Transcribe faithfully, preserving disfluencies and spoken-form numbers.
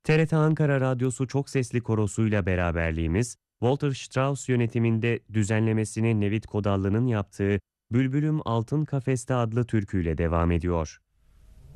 T R T Ankara Radyosu Çok Sesli Korosu'yla beraberliğimiz, Walter Strauss yönetiminde düzenlemesini Nevit Kodallı'nın yaptığı Bülbülüm Altın Kafeste adlı türküyle devam ediyor.